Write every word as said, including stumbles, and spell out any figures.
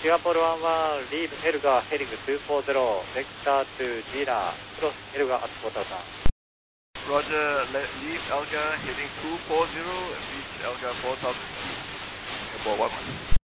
Singapore one one, lead Helga heading two four zero, vector to Gina, cross Helga at quarter time. Roger, lead Elga heading two four zero, and reach Elga four thousand feet, Singapore one one.